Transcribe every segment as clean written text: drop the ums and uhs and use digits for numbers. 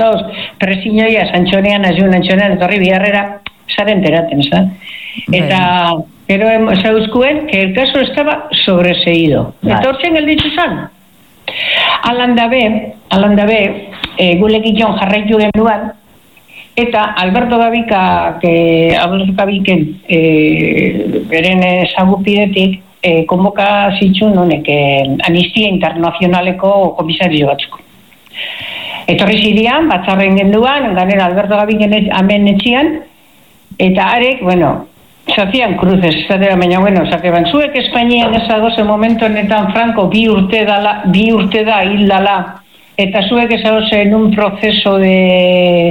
presinoia, Santxonean, Antxonean, etorri biharrera, zara enteraten, ¿sabes? Eta, pero zauzkuen, que el caso estaba sobreseído. Eta hortzen gelditu zan. Alanda be, gulekin joan jarraitu genduan, eta Alberto Gabiken beren ezagupidetik konboka zitxun honek Amnistia Internazionaleko komisario batzuk. Etorri zidian, batzarren genduan, ganera Alberto Gabiken amen etxian, eta arek, bueno, zatian cruces, baina, bueno, zateban, zuek Espainian ezagozen momentu honetan Franco bi urte da hil dala, eta zuek ezagozen un proceso de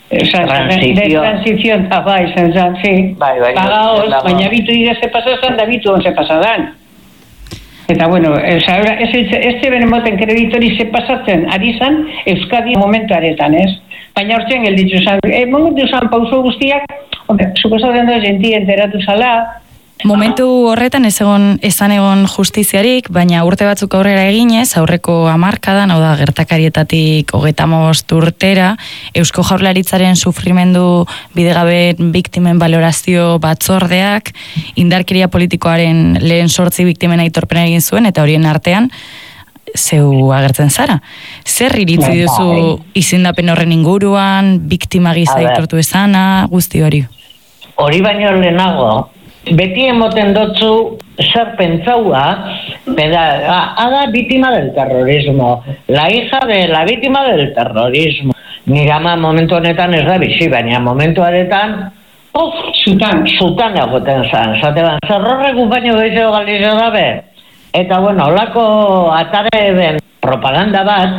transición, bai, zen, sí, pagaos, baina bitu dire ze pasazan, da bitu on ze pasadan. Eta, bueno, este benemoten kreditori ze pasatzen ari zan, Euskadi momentu aretan, ez? Baina hortzen gelditu zan, momentu zan pauso guztiak, suposatzen da jentia enteratu zala. Momentu horretan esan egon justiziarik, baina urte batzuk aurrera eginez, aurreko hamarkadan, hau da gertakarietatik 35 urtera, Eusko Jaurlaritzaren sufrimendu bidegabe biktimen balorazio batzordeak, indarkeria politikoaren lehen 8 biktimen aitorpena egin zuen, eta horien artean, zeu agertzen zara. Zer iritzi duzu izendapen horren inguruan, biktima gisa aitortu esana, guzti hori? Hori baino lehenago, beti emoten dotzu zer pentsaua, ada víctima del terrorismo, la hija de la víctima del terrorismo. Nire ama momentu honetan ez da bizi, baina momentu honetan, zutan egoten zan. Zateban, zerrorregu baino gehiago galizo dabe. Eta, bueno, holako atare den propaganda bat,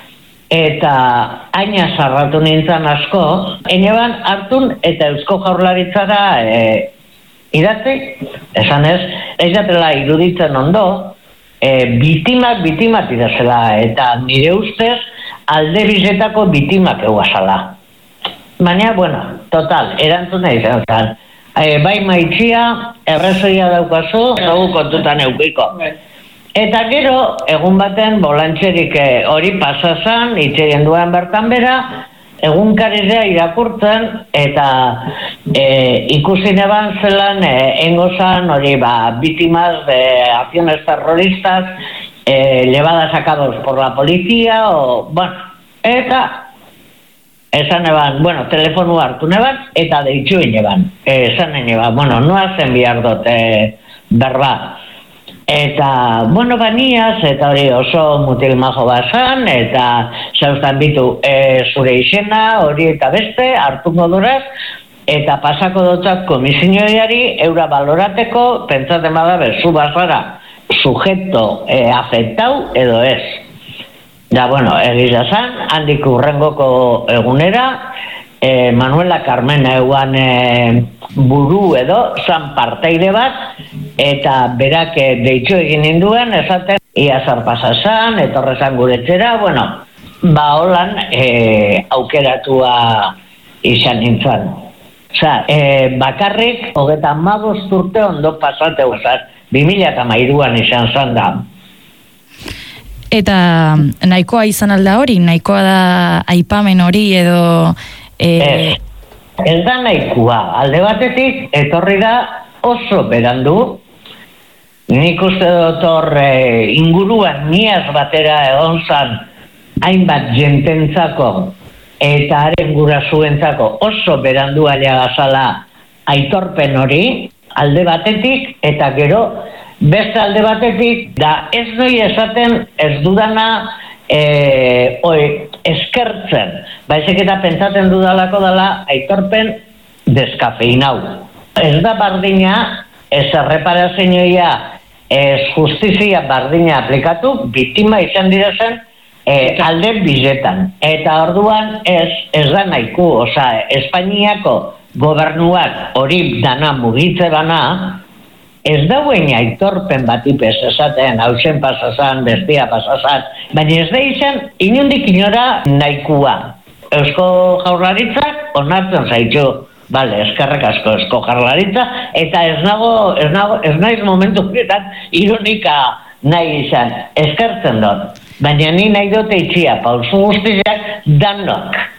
eta aina zarratu nintzen asko, eneban hartun eta Eusko Jaurlaritzara idatzi, esan ez jatela iruditzen ondo, bitimak idazela, eta nire ustez alde bizetako bitimak eguazala. Baina, bueno, total, erantzuna izan zen. Bai maitxia, errezoia daukazu, dugu kontutan eukiko. Eta gero, egun baten, bolantxerik hori pasazan, itxegen duen bertan bera, egunkarizea irakurtzen, eta ikusi neban zelan, engozan hori, víctimas de acciones terroristas, llevadas a cabo por la policía, eta esan eban, bueno, telefonu hartu neban, eta deitxu ineban. Esan eban, bueno, noazen bihar dut berba. Eta, bueno, baniaz, eta hori oso mutil majo bazan, eta zauztan bitu zure izena, hori eta beste, hartuko duraz, eta pasako dutzat komisioiari eura balorateko, pentsatzen bada bezu bazara, sujeto afektau edo ez. Da, bueno, egiza zan, handik urrengoko egunera, Manuela Carmena eguan buru edo, zan parteide bat, eta berak deitxo egin ninduen, esaten, ia zarpasa zan, etorrezan guretzera, bueno, holan aukeratua izan nintzen. Bakarrik, 35 urte ondo pasateu zan, 2013an izan zan da. Eta nahikoa izan alda hori? Nahikoa da aipamen hori edo... Ez da nahikoa. Alde batetik, etorri da oso berandu. Nik uste dut hor inguruan niaz batera egon zan hainbat jententzako eta haren gurasoentzako oso berandu alea gazala aitorpen hori, alde batetik, eta gero beste alde batetik, da ez doi esaten ez dudana eskertzen. Baizik eta pentsaten dudalako dela aitorpen deskafeinau. Ez da bardina, ez erreparazioia, ez justizia bardina aplikatu, biktima izan direzen alde bizetan. Eta orduan ez da nahiko, Espainiako gobernuak hori dana mugitze bana, ez dauen aitorpen batipez esaten, hausen pasazan, bestia pasazan, baina ez da izan inundik inora nahikoa. Eusko Jaurlaritzak onartzen zaitu, bale, eskerrek asko Eusko Jaurlaritza, eta ez naiz momentu horretan ironika nahi izan, eskertzen dut. Baina ni nahi dute itxia, pausu guztiak danok.